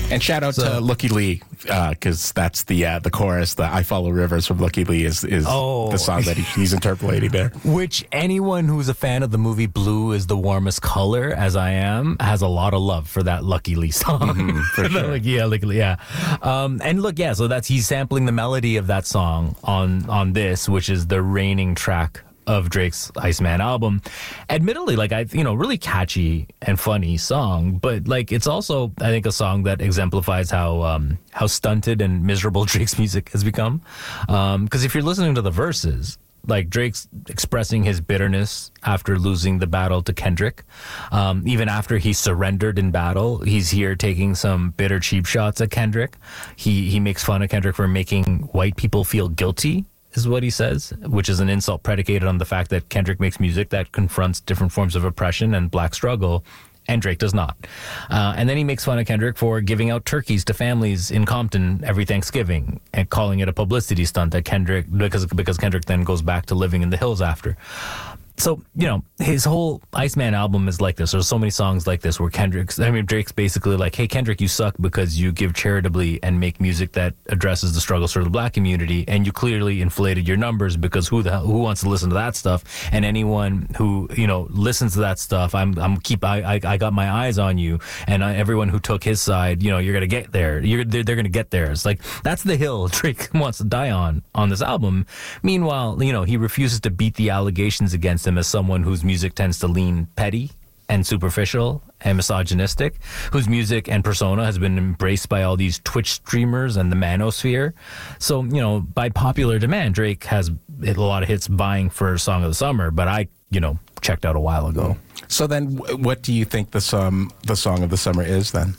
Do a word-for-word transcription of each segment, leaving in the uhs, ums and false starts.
And shout out So- to Looky Lee, because that's the uh, the chorus. The "I Follow Rivers" from Looky Lee is is Oh. the song that he, he's interpolating there. Which anyone who's a fan of the movie Blue is the Warmest Color, as I am, has a lot of love for that Lucky Lee song. Mm-hmm, for sure. Like, yeah, like, yeah. Um, and look, yeah, so that's he's sampling the melody of that song on on this, which is the reigning track of Drake's Iceman album. Admittedly, like, I, you know, really catchy and funny song, but like, it's also, I think, a song that exemplifies how, um, how stunted and miserable Drake's music has become. Um, cause if you're listening to the verses, like Drake's expressing his bitterness after losing the battle to Kendrick. Um, even after he surrendered in battle, he's here taking some bitter cheap shots at Kendrick. He, he makes fun of Kendrick for making white people feel guilty, is what he says, which is an insult predicated on the fact that Kendrick makes music that confronts different forms of oppression and black struggle, and Drake does not. Uh, and then he makes fun of Kendrick for giving out turkeys to families in Compton every Thanksgiving and calling it a publicity stunt that Kendrick, because because Kendrick then goes back to living in the hills after. So, you know, his whole Iceman album is like this. There's so many songs like this where Kendrick's, I mean, Drake's basically like, hey, Kendrick, you suck because you give charitably and make music that addresses the struggles for the black community. And you clearly inflated your numbers because who the hell, who wants to listen to that stuff? And anyone who, you know, listens to that stuff, I'm, I'm keep, I, I, I got my eyes on you. And I, everyone who took his side, you know, you're going to get there. You're, they're, they're going to get there. It's like, that's the hill Drake wants to die on, on this album. Meanwhile, you know, he refuses to beat the allegations against him as someone whose music tends to lean petty and superficial and misogynistic, whose music and persona has been embraced by all these Twitch streamers and the manosphere. So, you know, by popular demand, Drake has hit a lot of hits vying for Song of the Summer, but I, you know, checked out a while ago. So then, w- what do you think the sum the song of the summer is then?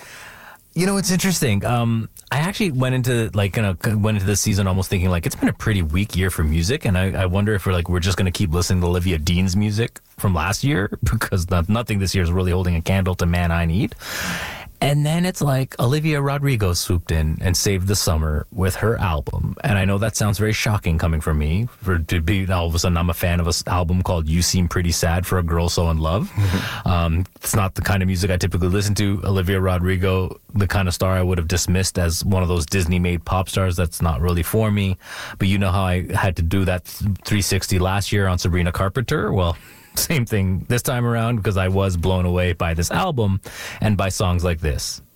You know, it's interesting. Um, I actually went into like you know went into this season almost thinking like it's been a pretty weak year for music, and I, I wonder if we're like we're just going to keep listening to Olivia Dean's music from last year because not, nothing this year is really holding a candle to Man I Need. And then it's like Olivia Rodrigo swooped in and saved the summer with her album. And I know that sounds very shocking coming from me for to be all of a sudden I'm a fan of an album called You Seem Pretty Sad for a Girl So in Love. Mm-hmm. Um, it's not the kind of music I typically listen to. Olivia Rodrigo, the kind of star I would have dismissed as one of those Disney made pop stars. That's not really for me. But you know how I had to do that three sixty last year on Sabrina Carpenter? Well, same thing this time around because I was blown away by this album and by songs like this.